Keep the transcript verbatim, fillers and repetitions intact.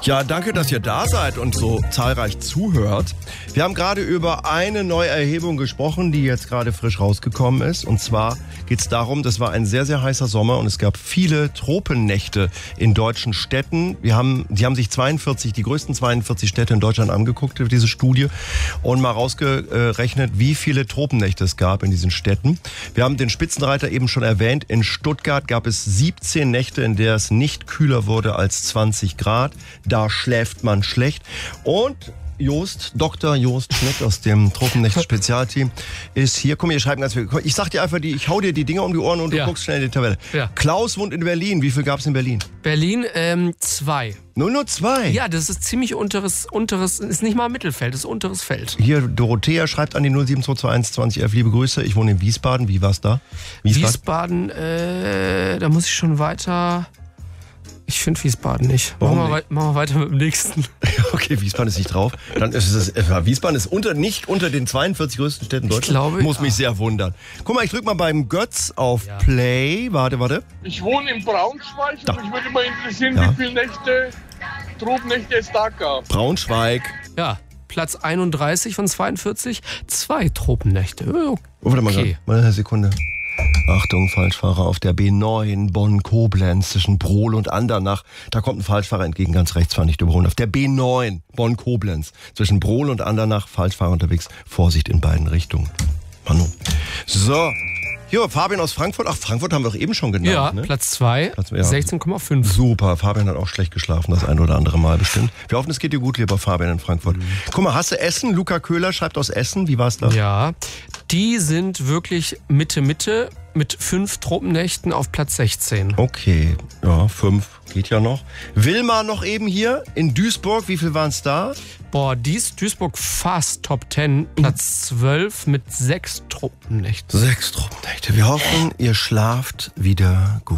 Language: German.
Ja, danke, dass ihr da seid und so zahlreich zuhört. Wir haben gerade über eine neue Erhebung gesprochen, die jetzt gerade frisch rausgekommen ist. Und zwar geht es darum, das war ein sehr, sehr heißer Sommer und es gab viele Tropennächte in deutschen Städten. Wir haben, die haben sich zweiundvierzig, die größten zweiundvierzig Städte in Deutschland angeguckt für diese Studie und mal rausgerechnet, wie viele Tropennächte es gab in diesen Städten. Wir haben den Spitzenreiter eben schon erwähnt. In Stuttgart gab es siebzehn Nächte, in der es nicht kühler wurde als zwanzig Grad. Da schläft man schlecht. Und Jost, Doktor Jost Schmidt aus dem Tropennächte-Spezialteam ist hier. Komm, ihr schreiben ganz viel. Ich sag dir einfach, die, ich hau dir die Dinger um die Ohren und du ja. guckst schnell in die Tabelle. Ja. Klaus wohnt in Berlin. Wie viel gab es in Berlin? Berlin, ähm, zwei. Nur nur zwei? Ja, das ist ziemlich unteres, unteres, ist nicht mal Mittelfeld, das ist unteres Feld. Hier, Dorothea schreibt an die null sieben zwei zwei eins zwanzig elf, liebe Grüße. Ich wohne in Wiesbaden. Wie war's da? Wiesbaden, äh, da muss ich schon weiter... Ich finde Wiesbaden nicht. Warum machen wir, nicht? Machen wir weiter mit dem nächsten. Okay, Wiesbaden ist nicht drauf. Dann ist es, Wiesbaden ist unter, nicht unter den zweiundvierzig größten Städten Deutschlands. Ich glaube, Muss ja. mich sehr wundern. Guck mal, ich drück mal beim Götz auf ja. Play. Warte, warte. Ich wohne in Braunschweig da. und mich würde mal interessieren, ja. wie viele Nächte, Tropennächte es da gab. Braunschweig. Ja, Platz einunddreißig von zweiundvierzig. Zwei Tropennächte. Okay. Oh, warte mal, mal eine Sekunde. Achtung, Falschfahrer auf der B neun Bonn-Koblenz zwischen Brohl und Andernach. Da kommt ein Falschfahrer entgegen, ganz rechts, fahr nicht überholen. Auf der B neun Bonn-Koblenz zwischen Brohl und Andernach, Falschfahrer unterwegs. Vorsicht in beiden Richtungen. Manu. So. Hier, Fabian aus Frankfurt. Ach, Frankfurt haben wir auch eben schon genannt. Ja, ne? Platz zwei, ja. sechzehn Komma fünf. Super, Fabian hat auch schlecht geschlafen, das ein oder andere Mal bestimmt. Wir hoffen, es geht dir gut, lieber Fabian in Frankfurt. Mhm. Guck mal, hast du Essen? Luca Köhler schreibt aus Essen. Wie war's da? Ja, die sind wirklich Mitte, Mitte mit fünf Tropennächten auf Platz sechzehn. Okay, ja, fünf geht ja noch. Wilma noch eben hier in Duisburg. Wie viel waren es da? Boah, dies Duisburg fast Top zehn, Platz zwölf mit sechs Tropennächten. Sechs Tropennächte. Wir hoffen, ihr schlaft wieder gut.